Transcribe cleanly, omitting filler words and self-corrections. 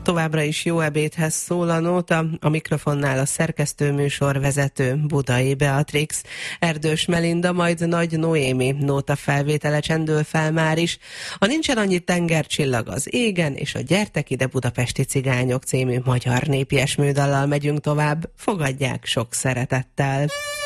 Továbbra is jó ebédhez szól a nóta, a mikrofonnál a szerkesztőműsor vezető Budai Beatrix, Erdős Melinda, majd Nagy Noémi nóta felvétele csendül fel már is. A Nincsen annyi tengercsillag az égen, és a Gyertek ide budapesti cigányok című magyar népies műdallal megyünk tovább, fogadják sok szeretettel.